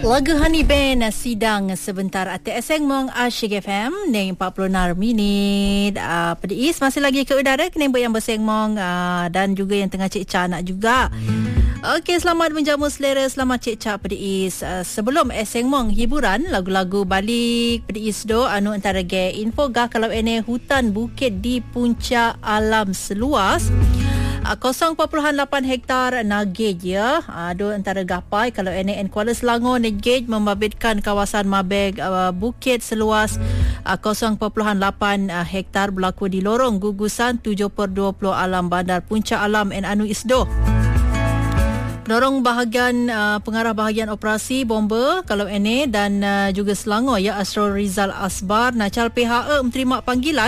Lagu Honey Band sidang sebentar ATS Mong Asyik FM Neng 46 minit Pedis masih lagi ke udara Kena yang berseng Mong dan juga yang tengah cik-cak nak juga. Okey, selamat menjamu selera, selamat cik-cak Pedis. Sebelum Eseng Mong hiburan lagu-lagu balik Pedis do anu antara ge info gah kalau ini hutan bukit di puncak alam seluas 0.8 hektar nagej ya. Ada antara gapai kalau NAN Kuala Selangor nagej membabitkan kawasan Mabeg bukit seluas 0.8 hektar berlaku di lorong gugusan 7/20 alam bandar Puncak Alam Anu Isdo. Penorong bahagian pengarah bahagian operasi bomba kalau NA dan juga Selangor ya Asrul Rizal Asbar Nacal PHA menerima panggilan.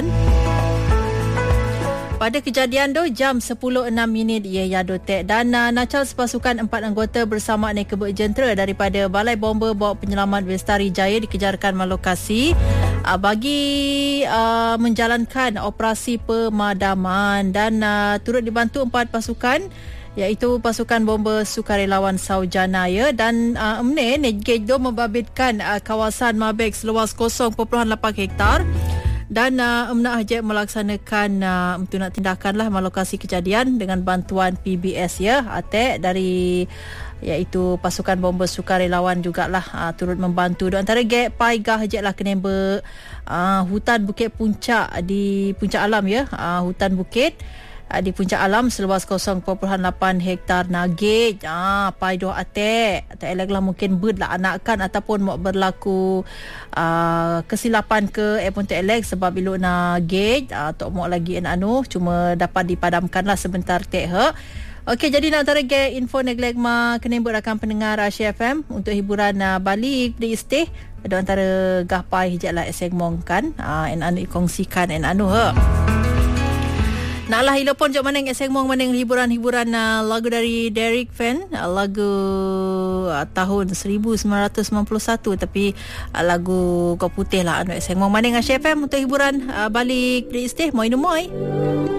Pada kejadian tu jam 10.06 ia yadotek dan Nacal sepasukan 4 anggota bersama nekebut jentera daripada Balai Bomba Bawa Penyelamat Bestari Jaya dikejarkan melokasi bagi menjalankan operasi pemadaman dan turut dibantu 4 pasukan iaitu pasukan bomba sukarelawan Saujana ya dan Netgate do membabitkan kawasan Mabeg seluas 0.8 hektar dan nak melaksanakan untuk nak tindakanlah melokasi kejadian dengan bantuan PBS ya atek dari iaitu pasukan bomba sukarelawan jugalah turut membantu do antara gek paigah lah kenembe hutan bukit puncak di Puncak Alam ya hutan bukit di Puncak Alam seluas 0.8 hektar nagej pai doh atek elaklah mungkin bird lah anakan ataupun mau berlaku kesilapan ke pun elak sebab biluk nagej tok mau lagi anu cuma dapat dipadamkanlah sebentar tek he. Okey, jadi nak antara info neglek ma kena buat rakan pendengar Asyik FM untuk hiburan balik di istih ada antara gapai hijatlah segmong kan anu kongsikan anu he. Naklah hilapon jok maneng segmong maneng hiburan-hiburan lagu dari Derek Fan lagu tahun 1991 tapi lagu kau putih lah anu segmong maneng Asyik FM untuk hiburan balik di istih moi.